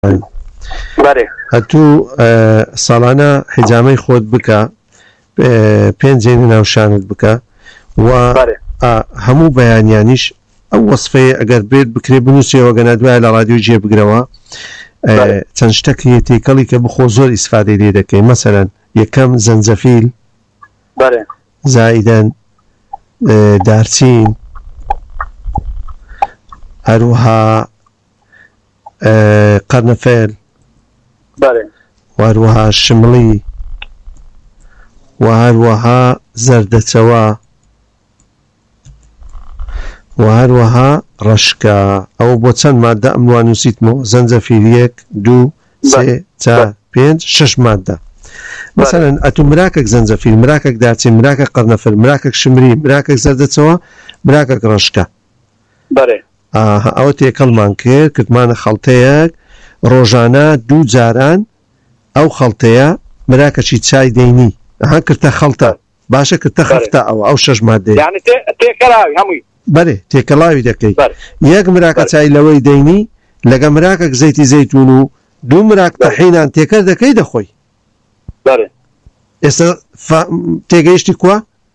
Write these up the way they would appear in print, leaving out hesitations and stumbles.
بله هەتوو ساڵانە حیجامەی خۆت بکە، پێنجێنی ناوشانت بکە و هەموو بەیانیانیش ئەو وەسفەیە ئەگەر بێت بکرێ بنووسیەوە گەنە دوای لە ڕادیۆ جێ بگرەوە. چەند شتێکی تێکەڵی کە بخۆ زۆر ئیسفادەی لێ دەکەی. مەسەلەن یەکەم زەنجەفیل، زائیدەن دارچین، هەروەها قەرنەفێل، وهروەها شمڵی، وهروەها زەردەچەوە، وهروەها ڕەشکە. ئەو بۆ چەند مادە ئەموان نووسیتمەوە؟ زەنجەفیل 1 2 3 4 5 6 مادە. مثلا ئەتو مراکەک زەنجەفیل، مراکەک دارچین، مراکەک قەرنەفل، مراکەک شمری، مراکەک زەردەچەوە، مراکەک ڕەشکە. ئەوە تێکەڵمان کرد، کردمانە خەڵتەیەک ڕۆژانە 2 جاران ئەو خەڵتەیە مراکەشی چای دەینی کردتە خەڵتە باشە، کردتە خەفتە ئەو 6 مادەی تێکەڵاوی هەمووی بەێ تێکەڵاوی دەکەی. یەک مراکە چای لەوەی دەینی لەگە مراکەک زەیتی زەیتون و 2 مراک تەحینان تێکەر دەکەی دەخۆی. ئێستا تێگەیشتی کووە؟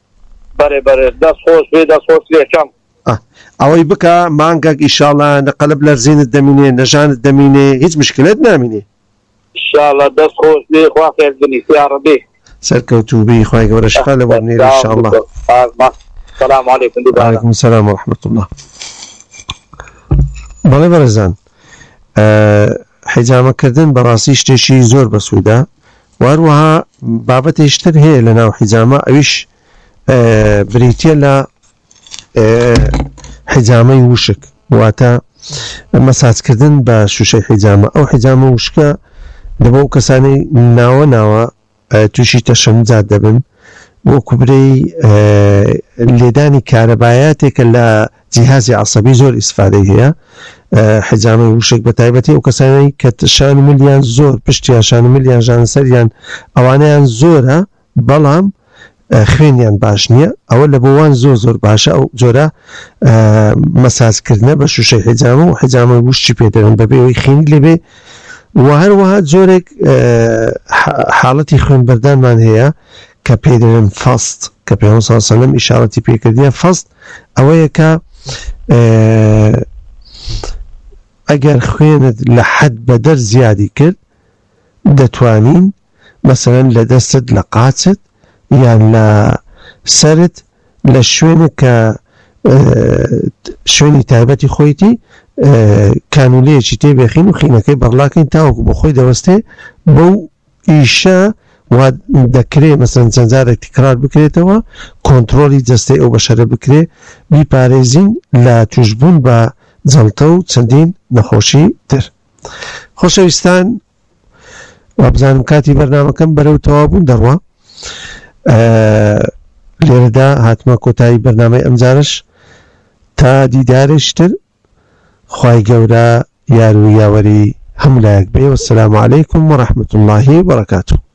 ئەوەی بکە مانگەک ئیشاڵە نەقەلب لەرزینت دەمینێ، نەژانت دەمینێ، هیچ مشکلت نامینێ. ئینشاءالله دەست خۆش بێ، خوا خێر بنی یا ڕەبێ. سەرکەوتوو خوای گەورە شفا لە وەرنێری ئینشاءالله. السلام عليكم. وعليكم السلام ورحمة الله. بەڵێ بەڕێزان، حیجامەکردن بەڕاستی شتێکی زۆر بەسوودە. وهروەها بابەتێشتر هەیە لە ناو حیجامە، ئەویش بریتیە لە حیجامەی وشک، واتە مەساجکردن بە شوشەی حیجامە. ئەو حیجامە وشکە دەبە و کەسانی ناوە تووشی تەشەنجات دەبن، وەکو برەی لێدانی کارەبایاتێکە لە جیهازی عەسەبی زۆر ئیسفادەی هەیە. حیجامەی وشک بە تایبەتی ئەو کەسانی کە شان ملیان زۆر پشتیان، شان ملیان، ژانسەریان ئەوانەیان زۆرە بەڵام خوێنیان باش نییە، ئەوە لە بۆوان زۆر باشە. ئەو جۆرە مەساجکردنە بە شوشەی حیجامە و حیجامە وشتی پێدەن بەبێەوەی خینی لێبێ. و هەروەها جۆرێک حاڵەتی خوێنبەردانمان هەیە کە پێدەن فەست، کە پێغەمبەر صلی الله علیه و سلم ئیشارەتی پێکردیە. فەست ئەوەیە کە ئەگەر خوێنت لە حەد بەدەر زیادی کرد دەتوانین مەسەلەن لە دەستت، لە قاچت یان لە سەرت، لە شوێنە کە شوێنی تایبەتی خۆیتی کانولەیەکی تێبێخین و خینەکەی بەڕلاکەین تاوەکو بۆ خۆی دەوەستێ. بەو ئیشە وا دەکرێت مەسەلەن چەند جارێک تکرار بکرێتەوە، کۆنتترۆلی جەستەی ئەو بەشەرە بکرێ، بیپارێزین لە توشبوون بە جەڵتە و چەندین نەخۆشی تر. خۆشەویستان، وابزانم کاتی بەرنامەکەم بەرەو تەوابوون دەڕوا. لێرەدا هاتمە کۆتایی بەرنامەی ئەمجارش. تا دیدارشتر، خوای گەورە یار و یاوەری هەموو لایەک بێ. وەسەلامو عەلەیکم وەڕەحمەتوڵڵاهی وبەڕەکاتوه.